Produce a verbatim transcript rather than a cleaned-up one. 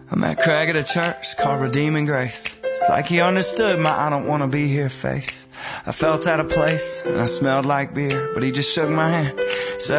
I met Craig at a church called Redeeming Grace. It's like he understood my I don't wanna be here face. I felt out of place and I smelled like beer, but he just shook my hand, said